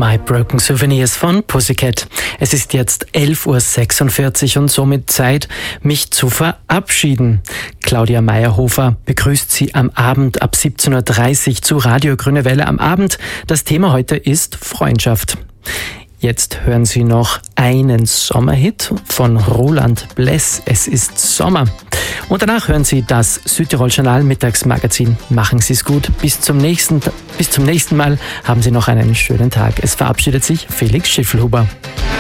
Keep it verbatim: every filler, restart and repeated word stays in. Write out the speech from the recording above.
My Broken Souvenirs von Pussycat. Es ist jetzt elf Uhr sechsundvierzig und somit Zeit, mich zu verabschieden. Claudia Mayerhofer begrüßt Sie am Abend ab siebzehn Uhr dreißig zu Radio Grüne Welle am Abend. Das Thema heute ist Freundschaft. Jetzt hören Sie noch einen Sommerhit von Roland Bless. Es ist Sommer. Und danach hören Sie das Südtirol-Journal Mittagsmagazin. Machen Sie es gut. Bis zum nächsten, bis zum nächsten Mal. Haben Sie noch einen schönen Tag. Es verabschiedet sich Felix Schiffelhuber.